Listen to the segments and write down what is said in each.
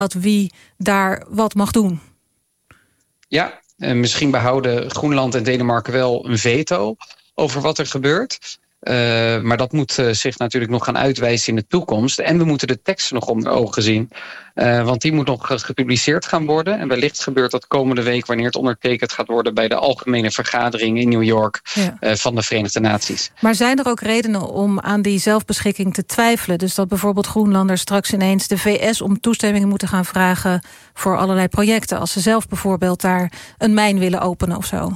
wie daar wat mag doen. Ja, misschien behouden Groenland en Denemarken wel een veto over wat er gebeurt. Maar dat moet zich natuurlijk nog gaan uitwijzen in de toekomst. En we moeten de teksten nog onder ogen zien. Want die moet nog gepubliceerd gaan worden. En wellicht gebeurt dat komende week wanneer het ondertekend gaat worden bij de algemene vergadering in New York van de Verenigde Naties. Maar zijn er ook redenen om aan die zelfbeschikking te twijfelen? Dus dat bijvoorbeeld Groenlanders straks ineens de VS om toestemming moeten gaan vragen voor allerlei projecten. Als ze zelf bijvoorbeeld daar een mijn willen openen of zo.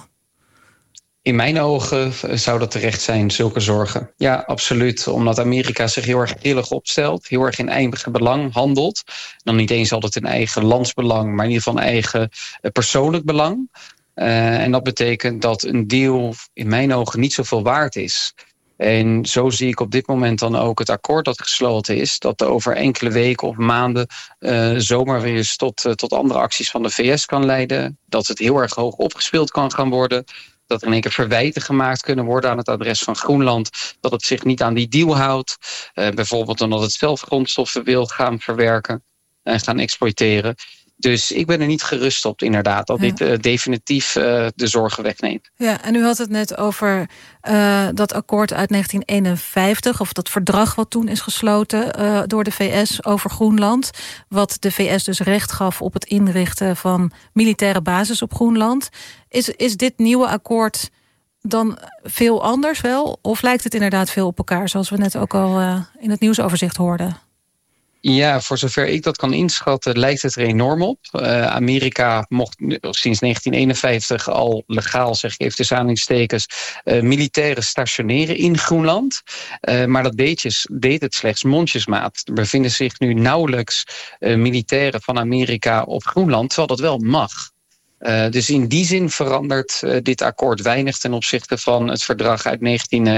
In mijn ogen zou dat terecht zijn, zulke zorgen. Ja, absoluut. Omdat Amerika zich heel erg grillig opstelt. Heel erg in eigen belang handelt. Dan niet eens altijd in eigen landsbelang, maar in ieder geval eigen persoonlijk belang. En dat betekent dat een deal in mijn ogen niet zoveel waard is. En zo zie ik op dit moment dan ook het akkoord dat gesloten is. Dat over enkele weken of maanden zomaar weer eens tot andere acties van de VS kan leiden. Dat het heel erg hoog opgespeeld kan gaan worden. Dat er in één keer verwijten gemaakt kunnen worden aan het adres van Groenland. Dat het zich niet aan die deal houdt. Bijvoorbeeld omdat het zelf grondstoffen wil gaan verwerken en gaan exploiteren. Dus ik ben er niet gerust op inderdaad. Dat dit definitief de zorgen wegneemt. Ja, en u had het net over dat akkoord uit 1951. Of dat verdrag wat toen is gesloten door de VS over Groenland. Wat de VS dus recht gaf op het inrichten van militaire bases op Groenland. Is dit nieuwe akkoord dan veel anders wel? Of lijkt het inderdaad veel op elkaar, zoals we net ook al in het nieuwsoverzicht hoorden? Ja, voor zover ik dat kan inschatten, lijkt het er enorm op. Amerika mocht sinds 1951 al legaal, zeg ik even tussen aanhalingstekens, militairen stationeren in Groenland. Maar dat deed het slechts mondjesmaat. Er bevinden zich nu nauwelijks militairen van Amerika op Groenland, terwijl dat wel mag. Dus in die zin verandert dit akkoord weinig ten opzichte van het verdrag uit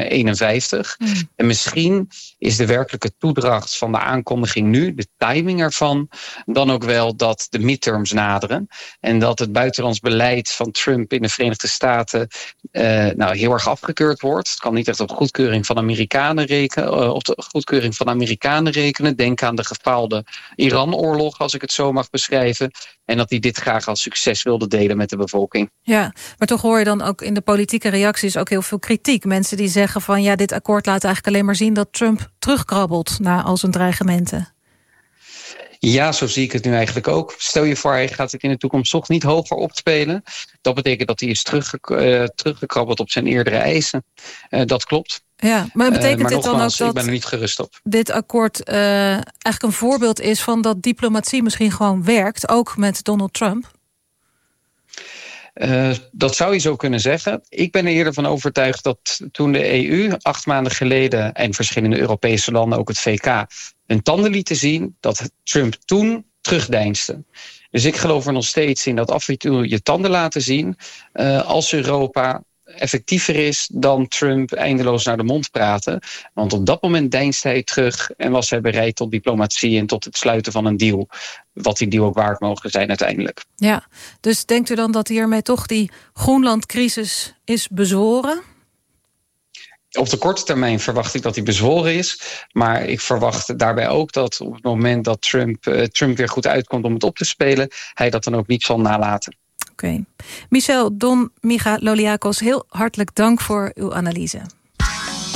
1951. En misschien is de werkelijke toedracht van de aankondiging nu, de timing ervan, dan ook wel dat de midterms naderen. En dat het buitenlands beleid van Trump in de Verenigde Staten heel erg afgekeurd wordt. Het kan niet echt op goedkeuring van Amerikanen rekenen. Denk aan de gefaalde Iran-oorlog, als ik het zo mag beschrijven. En dat hij dit graag als succes wilde delen met de bevolking. Ja, maar toch hoor je dan ook in de politieke reacties ook heel veel kritiek. Mensen die zeggen van ja, dit akkoord laat eigenlijk alleen maar zien dat Trump terugkrabbelt na al zijn dreigementen. Ja, zo zie ik het nu eigenlijk ook. Stel je voor, hij gaat het in de toekomst toch niet hoger opspelen. Dat betekent dat hij is teruggekrabbeld op zijn eerdere eisen. Dat klopt. Ja, maar betekent maar dit dan ook dat ik ben er niet gerust op. Dit akkoord eigenlijk een voorbeeld is van dat diplomatie misschien gewoon werkt, ook met Donald Trump? Dat zou je zo kunnen zeggen. Ik ben er eerder van overtuigd dat toen de EU 8 maanden geleden en verschillende Europese landen, ook het VK, hun tanden lieten zien, dat Trump toen terugdeinsde. Dus ik geloof er nog steeds in dat af en toe je tanden laten zien als Europa effectiever is dan Trump eindeloos naar de mond praten. Want op dat moment deinst hij terug en was hij bereid tot diplomatie en tot het sluiten van een deal. Wat die deal ook waard mogen zijn uiteindelijk. Ja, dus denkt u dan dat hiermee toch die Groenland-crisis is bezworen? Op de korte termijn verwacht ik dat hij bezworen is. Maar ik verwacht daarbij ook dat op het moment dat Trump weer goed uitkomt om het op te spelen, hij dat dan ook niet zal nalaten. Oké. Michel Don Micha Loliakos, heel hartelijk dank voor uw analyse.